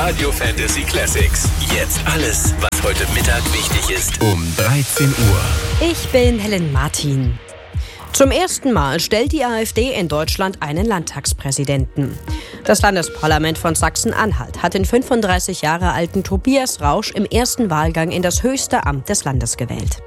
Radio Fantasy Classics. Jetzt alles, was heute Mittag wichtig ist. Um 13 Uhr. Ich bin Helen Martin. Zum ersten Mal stellt die AfD in Deutschland einen Landtagspräsidenten. Das Landesparlament von Sachsen-Anhalt hat den 35 Jahre alten Tobias Rausch im ersten Wahlgang in das höchste Amt des Landes gewählt.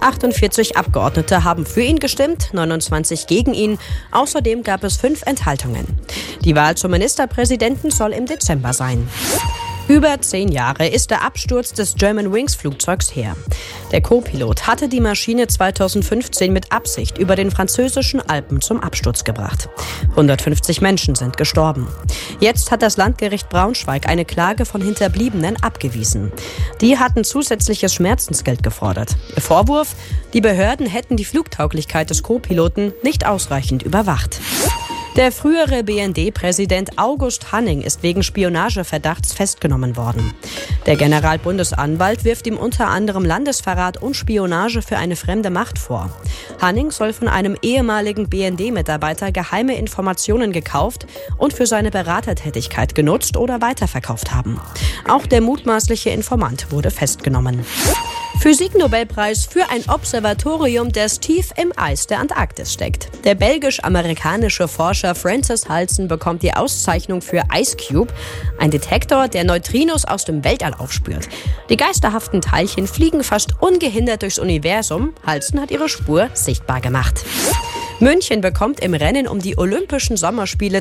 48 Abgeordnete haben für ihn gestimmt, 29 gegen ihn. Außerdem gab es 5 Enthaltungen. Die Wahl zum Ministerpräsidenten soll im Dezember sein. Über 10 Jahre ist der Absturz des Germanwings-Flugzeugs her. Der Co-Pilot hatte die Maschine 2015 mit Absicht über den französischen Alpen zum Absturz gebracht. 150 Menschen sind gestorben. Jetzt hat das Landgericht Braunschweig eine Klage von Hinterbliebenen abgewiesen. Die hatten zusätzliches Schmerzensgeld gefordert. Ihr Vorwurf: Die Behörden hätten die Flugtauglichkeit des Co-Piloten nicht ausreichend überwacht. Der frühere BND-Präsident August Hanning ist wegen Spionageverdachts festgenommen worden. Der Generalbundesanwalt wirft ihm unter anderem Landesverrat und Spionage für eine fremde Macht vor. Hanning soll von einem ehemaligen BND-Mitarbeiter geheime Informationen gekauft und für seine Beratertätigkeit genutzt oder weiterverkauft haben. Auch der mutmaßliche Informant wurde festgenommen. Physiknobelpreis für ein Observatorium, das tief im Eis der Antarktis steckt. Der belgisch-amerikanische Forscher Francis Halsen bekommt die Auszeichnung für IceCube, ein Detektor, der Neutrinos aus dem Weltall aufspürt. Die geisterhaften Teilchen fliegen fast ungehindert durchs Universum. Halsen hat ihre Spur sichtbar gemacht. München bekommt im Rennen um die Olympischen Sommerspiele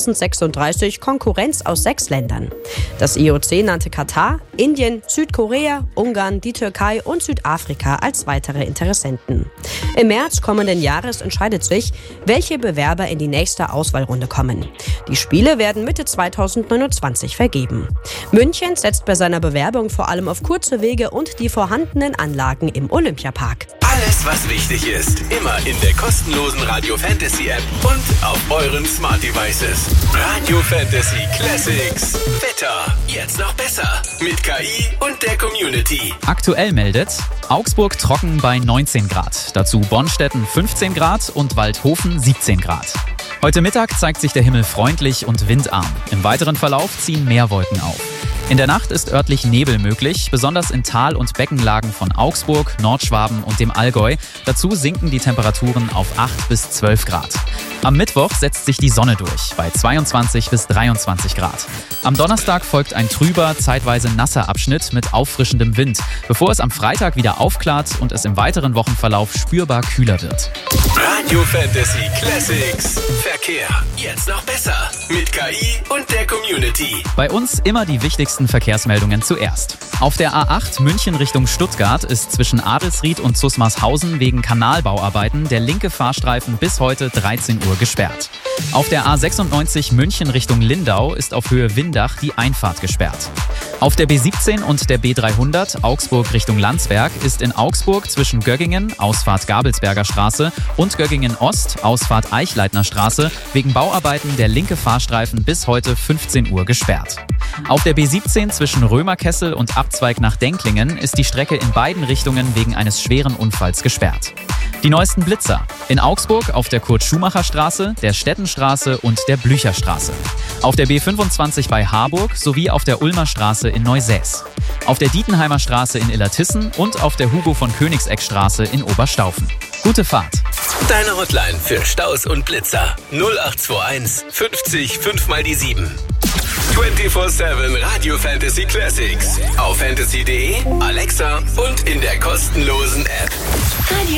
2036 Konkurrenz aus 6 Ländern. Das IOC nannte Katar, Indien, Südkorea, Ungarn, die Türkei und Südafrika als weitere Interessenten. Im März kommenden Jahres entscheidet sich, welche Bewerber in die nächste Auswahlrunde kommen. Die Spiele werden Mitte 2029 vergeben. München setzt bei seiner Bewerbung vor allem auf kurze Wege und die vorhandenen Anlagen im Olympiapark. Alles, was wichtig ist, immer in der kostenlosen Radio Fantasy App und auf euren Smart Devices. Radio Fantasy Classics. Wetter. Jetzt noch besser. Mit KI und der Community. Aktuell meldet Augsburg trocken bei 19 Grad. Dazu Bonstetten 15 Grad und Waldhofen 17 Grad. Heute Mittag zeigt sich der Himmel freundlich und windarm. Im weiteren Verlauf ziehen mehr Wolken auf. In der Nacht ist örtlich Nebel möglich, besonders in Tal- und Beckenlagen von Augsburg, Nordschwaben und dem Allgäu. Dazu sinken die Temperaturen auf 8 bis 12 Grad. Am Mittwoch setzt sich die Sonne durch, bei 22 bis 23 Grad. Am Donnerstag folgt ein trüber, zeitweise nasser Abschnitt mit auffrischendem Wind, bevor es am Freitag wieder aufklart und es im weiteren Wochenverlauf spürbar kühler wird. Radio Fantasy Classics. Verkehr. Jetzt noch besser. Mit KI und der Community. Bei uns immer die wichtigsten Verkehrsmeldungen zuerst. Auf der A8 München Richtung Stuttgart ist zwischen Adelsried und Zusmarshausen wegen Kanalbauarbeiten der linke Fahrstreifen bis heute 13 Uhr gesperrt. Auf der A96 München Richtung Lindau ist auf Höhe Windach die Einfahrt gesperrt. Auf der B17 und der B300 Augsburg Richtung Landsberg ist in Augsburg zwischen Göggingen, Ausfahrt Gabelsberger Straße, und Göggingen Ost, Ausfahrt Eichleitner Straße, wegen Bauarbeiten der linke Fahrstreifen bis heute 15 Uhr gesperrt. Auf der B17 zwischen Römerkessel und Abzweig nach Denklingen ist die Strecke in beiden Richtungen wegen eines schweren Unfalls gesperrt. Die neuesten Blitzer. In Augsburg auf der Kurt-Schumacher-Straße, der Stettenstraße und der Blücherstraße. Auf der B25 bei Harburg sowie auf der Ulmer Straße in Neusäß. Auf der Dietenheimer Straße in Illertissen und auf der Hugo von Königsegg-Straße in Oberstaufen. Gute Fahrt. Deine Hotline für Staus und Blitzer. 0821 50 5 mal die 7. 24/7 Radio Fantasy Classics. Auf fantasy.de, Alexa und in der kostenlosen App.